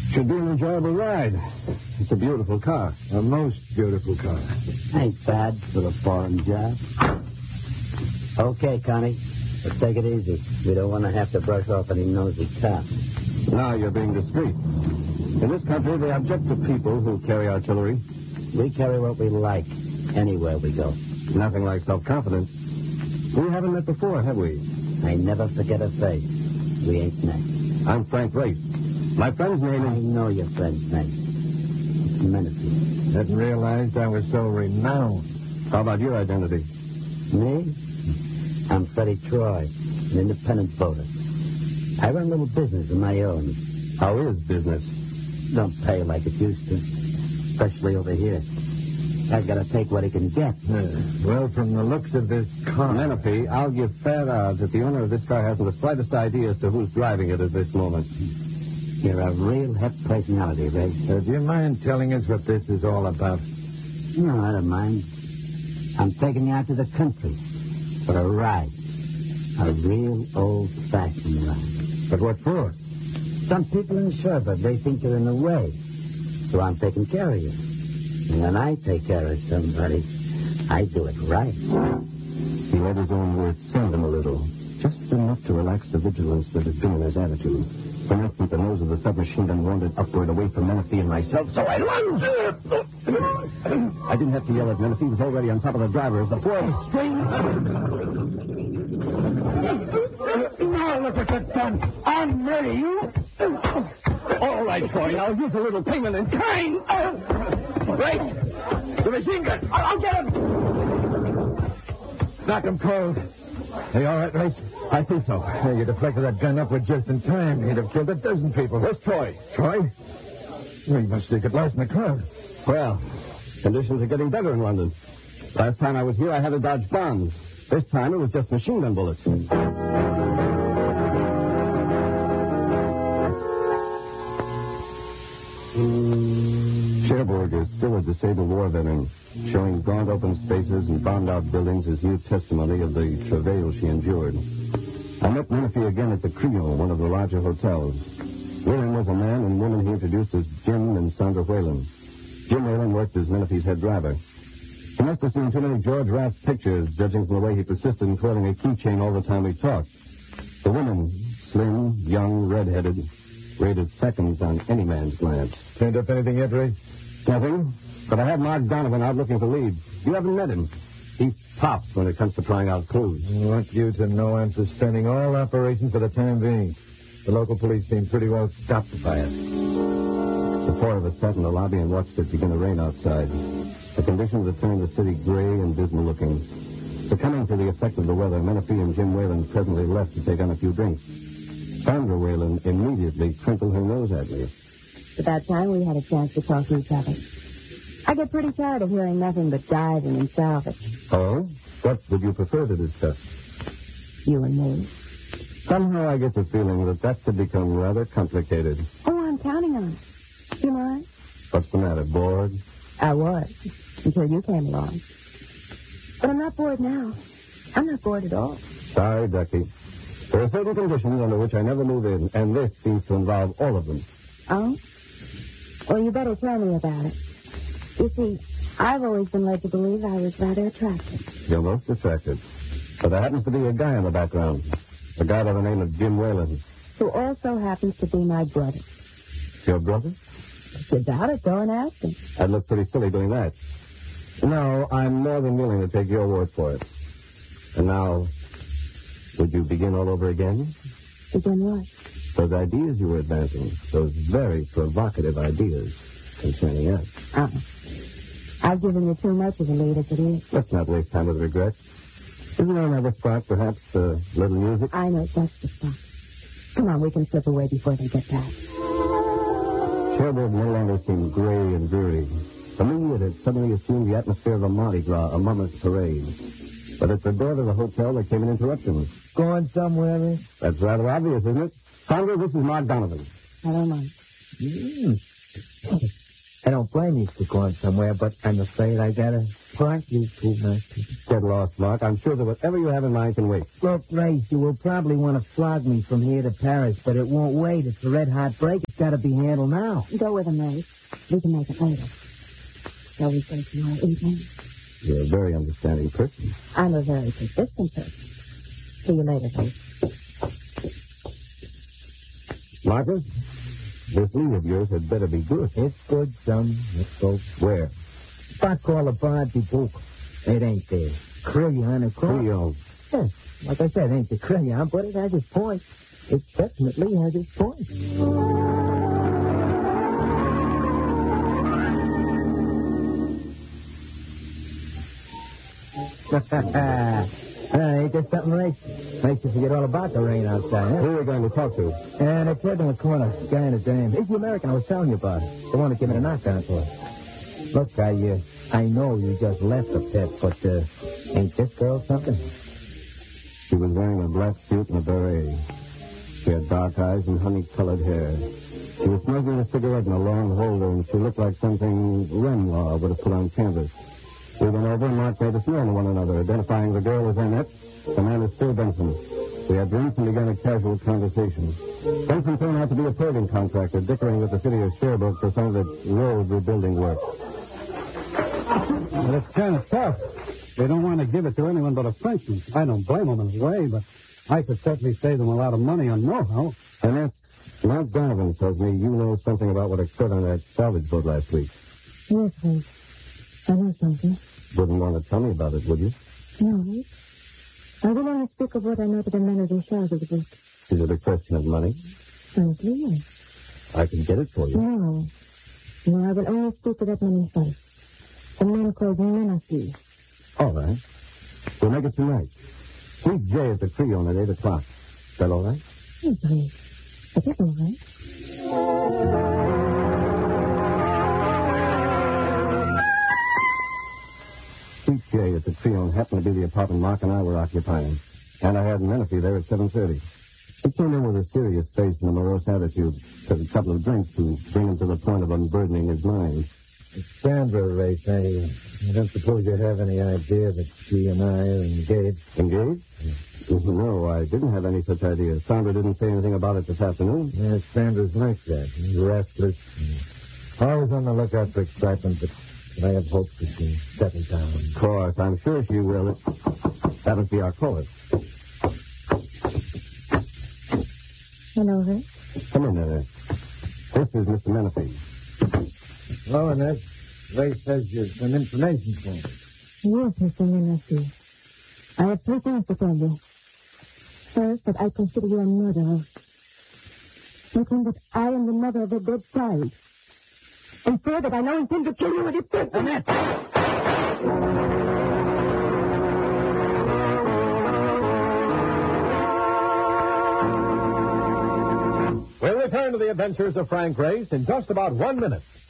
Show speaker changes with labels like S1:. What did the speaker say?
S1: Should be an enjoyable ride. It's a beautiful car. A most beautiful car.
S2: Ain't bad for a foreign job. Okay, Connie. Let's take it easy. We don't want to have to brush off any nosy cops.
S1: Now you're being discreet. In this country, they object to people who carry artillery.
S2: We carry what we like anywhere we go.
S1: Nothing like self-confidence. We haven't met before, have we?
S2: I never forget a face. We ain't met.
S1: I'm Frank Race. My friend's name
S2: I
S1: is...
S2: know your friend's name. It's Menifee.
S1: Didn't realize I was so renowned. How about your identity?
S2: Me? I'm Freddie Troy, an independent voter. I run a little business of my own.
S1: How is business?
S2: Don't pay like it used to, especially over here. I've got to take what he can get.
S1: Well, from the looks of this car... Menifee, I'll give fair odds that the owner of this car hasn't the slightest idea as to who's driving it at this moment.
S2: You're a real hep personality, Ray.
S1: Do you mind telling us what this is all about?
S2: No, I don't mind. I'm taking you out to the country for a ride. A real old-fashioned ride.
S1: But what for?
S2: Some people in Sherbrooke, they think you're in the way. So I'm taking care of you. And when I take care of somebody, I do it right.
S1: He let his own words send him a little. Just enough to relax the vigilance that had been in his attitude. For an instant, the nose of the submachine gun wandered upward away from Menifee and myself, so I lunged. I didn't have to yell at Menifee. He was already on top of the driver as the four of us screamed.
S3: Now look at that gun. I'm ready. You?
S1: All right, Troy. Now use a little payment in kind.
S3: Right. The machine gun. I'll get him.
S1: Knock him cold. Are you all right, Race? I think so. You deflected that gun upward just in time. He'd have killed a dozen people. Where's Troy? Troy? Well, he must have got lost in the crowd. Well, conditions are getting better in London. Last time I was here, I had to dodge bombs. This time, it was just machine gun bullets. Cherbourg is still a disabled war veteran, showing gaunt open spaces and bombed-out buildings as new testimony of the travail she endured. I met Menifee again at the Creole, one of the larger hotels. With him was a man and woman he introduced as Jim and Sandra Whalen. Jim Whalen worked as Menifee's head driver. He must have seen too many George Raft's pictures, judging from the way he persisted in twirling a keychain all the time we talked. The woman, slim, young, red-headed, rated seconds on any man's glance. Turned up anything yet, Ray? Nothing, but I have Mark Donovan out looking for leads. You haven't met him. He's tops when it comes to trying out clues. I want you to know I'm suspending all operations for the time being. The local police seem pretty well stopped by it. The four of us sat in the lobby and watched it begin to rain outside. The conditions had turned the city gray and dismal-looking. Succumbing to the effect of the weather, Menifee and Jim Whalen presently left to take on a few drinks. Sandra Whalen immediately crinkled her nose at me.
S4: It's about time we had a chance to talk to each other. I get pretty tired of hearing nothing but diving and salvage.
S1: Oh? What would you prefer to discuss?
S4: You and me.
S1: Somehow I get the feeling that could become rather complicated.
S4: Oh, I'm counting on it. You mind?
S1: What's the matter, bored?
S4: I was, until you came along. But I'm not bored now. I'm not bored at all.
S1: Sorry, Ducky. There are certain conditions under which I never move in, and this seems to involve all of them.
S4: Oh? Well, you better tell me about it. You see, I've always been led to believe I was rather attractive.
S1: You're most attractive. But there happens to be a guy in the background. A guy by the name of Jim Whalen.
S4: Who also happens to be my brother.
S1: Your brother?
S4: If you doubt it, go and ask him.
S1: I'd look pretty silly doing that. No, I'm more than willing to take your word for it. And now, would you begin all over again?
S4: Begin what?
S1: Those ideas you were advancing. Those very provocative ideas concerning us.
S4: I've given you too much of a lead as it is.
S1: Let's not waste time with regret. Isn't there another spot, perhaps, a little music?
S4: I know just the spot. Come on, we can slip away before they get back.
S1: Cherbourg no longer seemed gray and dreary. For me, it had suddenly assumed the atmosphere of a Mardi Gras, a mummers parade. But at the door to the hotel, there came an interruption.
S2: Going somewhere, Rick?
S1: That's rather obvious, isn't it? Sandra, this is Mark Donovan.
S4: I don't mind.
S2: I don't blame you for going somewhere, but I'm afraid I gotta part you two nice people.
S1: Get lost, Mark. I'm sure that whatever you have in mind can wait.
S2: Look, Race, you will probably want to flog me from here to Paris, but it won't wait. It's a red-hot break. It's got to be handled now.
S4: Go with him, Race. We can make it later. Shall we say tomorrow evening?
S1: You're a very understanding person.
S4: I'm a very persistent person. See you later, Race.
S1: Marcus, this lead of yours had better be good.
S2: It's good, son. Let's go.
S1: Where?
S2: Spot called the Bar du Book. It ain't the Crillon, of course.
S1: Crillon.
S2: Yes, like I said, it ain't the Crillon, but it has its point. It definitely has its point. Ain't there something, Race? Makes you forget all about the rain outside, huh?
S1: Who are we going to talk to?
S2: And it's head in the corner. Guy in a dame. He's the American I was telling you about. The one that gave me the knockdown for us. Look, I know you just left the pet, but ain't this girl something?
S1: She was wearing a black suit and a beret. She had dark eyes and honey-colored hair. She was smoking a cigarette in a long holder, and she looked like something Renoir would have put on canvas. We went over and Mark made us known to one another, identifying the girl as Annette, the man as Phil Benson. We had drinks and began a casual conversation. Benson turned out to be a paving contractor, dickering with the city of Sherbrooke for some of its road rebuilding work.
S3: Well, it's kind of tough. They don't want to give it to anyone but a Frenchman. I don't blame them in a way, but I could certainly save them a lot of money on know-how.
S1: Annette, Mark Donovan tells me you know something about what occurred on that salvage boat last week.
S4: Yes, Race. I know something.
S1: Wouldn't want to tell me about it, would you?
S4: No, Race. I will only speak of what I know to the men in charge of the boat.
S1: Is it a question of money?
S4: Frankly, yes.
S1: I can get it for you.
S4: No. No, I will only speak to that man himself. The man called Menassi.
S1: All right. We'll make it tonight. Meet Jay at the Crillon at 8 o'clock. Is that all right?
S4: Yes, Race. It is all right.
S1: Meet Jay at the Crillon happened to be the apartment Mark and I were occupying. And I had Menifee there at 7:30. He came in with a serious face and a morose attitude. Took a couple of drinks to bring him to the point of unburdening his mind.
S2: Sandra, Race, I don't suppose you have any idea that she and I are engaged.
S1: Engaged? No, I didn't have any such idea. Sandra didn't say anything about it this afternoon.
S2: Yes, Sandra's like that. Restless. Always on the lookout for excitement, but I have hopes that she'll settle down.
S1: Of course, I'm sure she will. That must be our caller.
S4: Hello, Race.
S1: Come in there. This is Mr. Menifee.
S2: Hello, Annette. Ray says you've some information for me.
S4: Yes, Mr. Menassi. I have three things to tell you. First, that I consider you a murderer. Second, that I am the mother of a dead child. And third, that I now intend to kill you with a pistol.
S2: Annette!
S5: We'll return to the adventures of Frank Race in just about 1 minute.